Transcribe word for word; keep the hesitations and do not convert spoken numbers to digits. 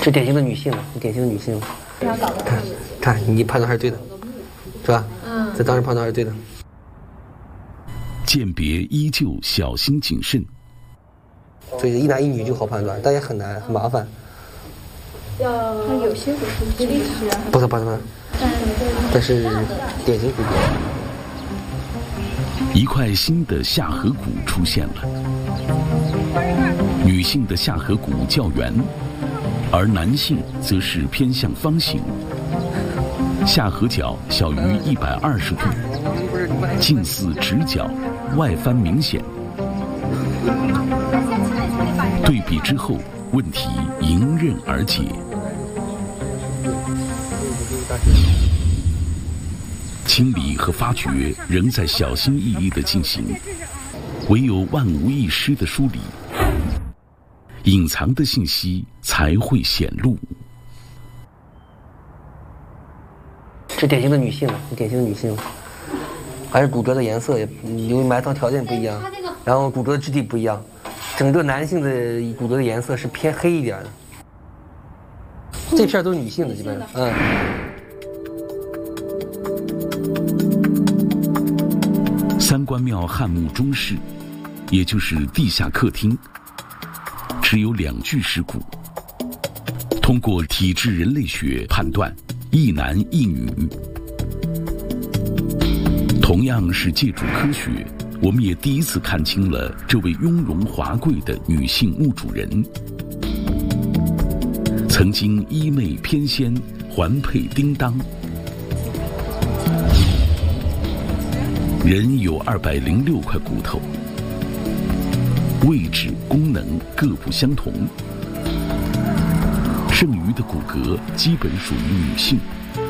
这典型的女性，典型的女性。看，看你判断还是对的，是吧？嗯，这当时判断还是对的。 鉴别依旧小心谨慎， 所以一男一女就好判断，但也很难，很麻烦。 要有些骨是历史啊， 不是不是不是，但是典型骨骼。 一块新的下颌骨出现了，女性的下颌骨较圆，而男性则是偏向方形，下颌角小于一百二十度，近似直角，外翻明显。对比之后，问题迎刃而解。清理和发掘仍在小心翼翼地进行，唯有万无一失的梳理，隐藏的信息才会显露。 是典型的女性，典型的女性，还是骨骼的颜色也由于埋藏条件不一样，然后骨骼的质地不一样，整个男性的骨骼的颜色是偏黑一点的。这片都是女性的，基本上，嗯。 三官庙汉墓中室，也就是地下客厅，只有两具尸骨。通过体质人类学判断，一男一女。同样是借助科学，我们也第一次看清了这位雍容华贵的女性墓主人。曾经衣袂翩跹，环佩叮当。人有二百零六块骨头，位置、功能各不相同，剩余的骨骼基本属于女性。